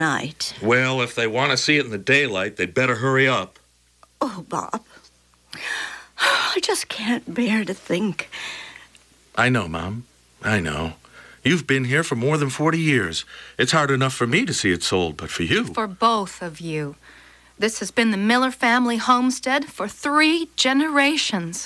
night. Well, if they want to see it in the daylight, they'd better hurry up. Oh, Bob. I just can't bear to think. I know, Mom. I know. You've been here for more than 40 years. It's hard enough for me to see it sold, but for you... For both of you. This has been the Miller family homestead for 3 generations.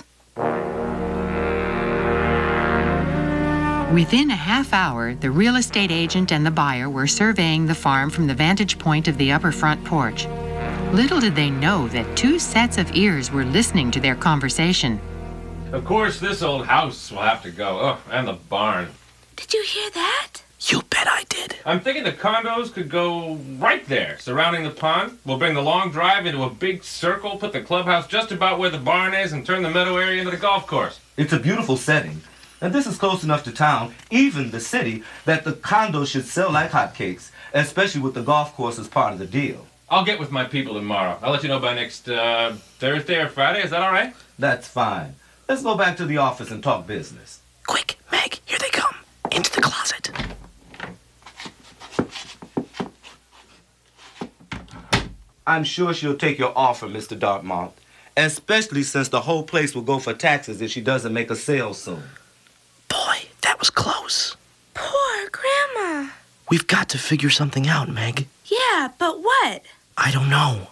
Within a half hour, the real estate agent and the buyer were surveying the farm from the vantage point of the upper front porch. Little did they know that 2 sets of ears were listening to their conversation. Of course, this old house will have to go. Oh, and the barn. Did you hear that? You bet I did. I'm thinking the condos could go right there, surrounding the pond. We'll bring the long drive into a big circle, put the clubhouse just about where the barn is, and turn the meadow area into the golf course. It's a beautiful setting. And this is close enough to town, even the city, that the condos should sell like hotcakes, especially with the golf course as part of the deal. I'll get with my people tomorrow. I'll let you know by next Thursday or Friday. Is that all right? That's fine. Let's go back to the office and talk business. Quick, Meg, here they come. Into the closet. I'm sure she'll take your offer, Mr. Dartmouth, especially since the whole place will go for taxes if she doesn't make a sale soon. Boy, that was close. Poor Grandma. We've got to figure something out, Meg. Yeah, but what? I don't know.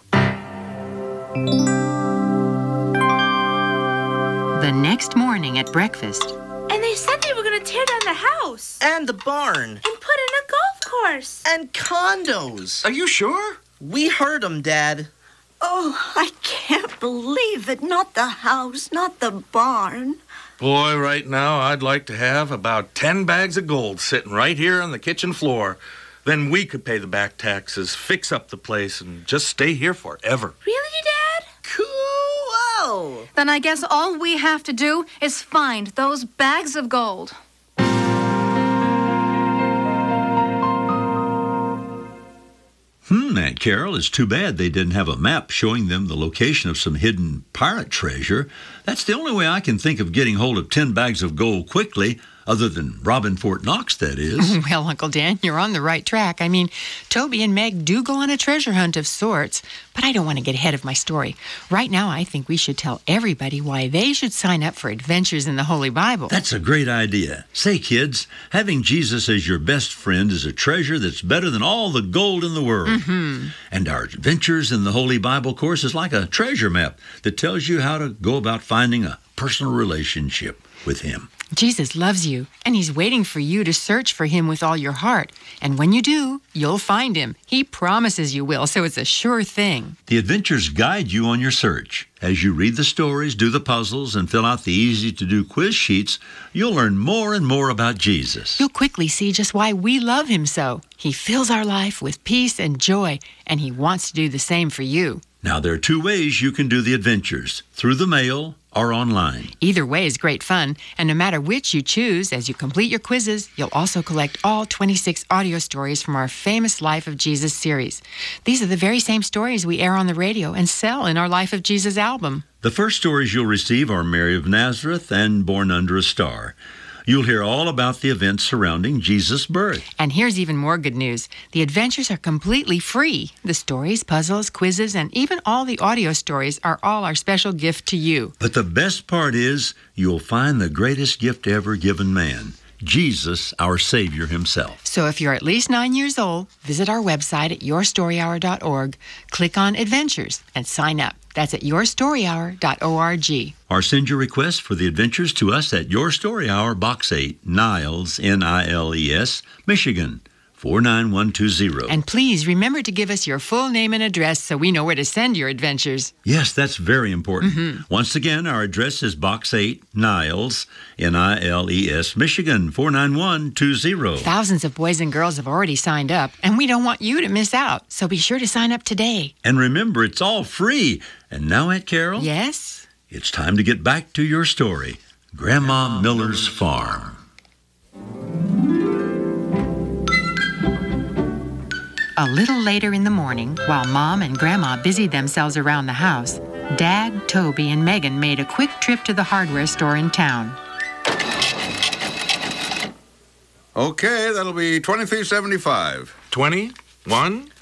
The next morning at breakfast, And they said they were going to tear down the house. And the barn. And put in a golf course. And condos. Are you sure? We heard them, Dad. Oh, I can't believe it. Not the house, not the barn. Boy, right now, I'd like to have about 10 bags of gold sitting right here on the kitchen floor. Then we could pay the back taxes, fix up the place, and just stay here forever. Really, Dad? Cool. Then I guess all we have to do is find those bags of gold. Aunt Carol, it's too bad they didn't have a map showing them the location of some hidden pirate treasure. That's the only way I can think of getting hold of 10 bags of gold quickly, other than robbing Fort Knox, that is. well, Uncle Dan, you're on the right track. I mean, Toby and Meg do go on a treasure hunt of sorts, but I don't want to get ahead of my story. Right now, I think we should tell everybody why they should sign up for Adventures in the Holy Bible. That's a great idea. Say, kids, having Jesus as your best friend is a treasure that's better than all the gold in the world. Mm-hmm. And our Adventures in the Holy Bible course is like a treasure map that tells you how to go about finding a personal relationship with Him. Jesus loves you, and He's waiting for you to search for Him with all your heart. And when you do, you'll find Him. He promises you will, so it's a sure thing. The Adventures guide you on your search. As you read the stories, do the puzzles, and fill out the easy-to-do quiz sheets, you'll learn more and more about Jesus. You'll quickly see just why we love Him so. He fills our life with peace and joy, and He wants to do the same for you. Now, there are 2 ways you can do the Adventures, through the mail or online. Either way is great fun, and no matter which you choose, as you complete your quizzes, you'll also collect all 26 audio stories from our famous Life of Jesus series. These are the very same stories we air on the radio and sell in our Life of Jesus album. The first stories you'll receive are Mary of Nazareth and Born Under a Star. You'll hear all about the events surrounding Jesus' birth. And here's even more good news. The adventures are completely free. The stories, puzzles, quizzes, and even all the audio stories are all our special gift to you. But the best part is you'll find the greatest gift ever given man, Jesus, our Savior Himself. So if you're at least 9 years old, visit our website at yourstoryhour.org, click on Adventures, and sign up. That's at yourstoryhour.org. Or send your request for the adventures to us at Your Story Hour, Box 8, Niles, Niles, Michigan, 49120. And please remember to give us your full name and address so we know where to send your adventures. Yes, that's very important. Once again, our address is Box 8, Niles, Niles, Michigan, 49120. Thousands of boys and girls have already signed up, and we don't want you to miss out. So be sure to sign up today. And remember, it's all free. And now, Aunt Carol? Yes? It's time to get back to your story, Grandma Miller's Farm. A little later in the morning, while Mom and Grandma busied themselves around the house, Dad, Toby, and Megan made a quick trip to the hardware store in town. Okay, that'll be $23.75. 20? 1,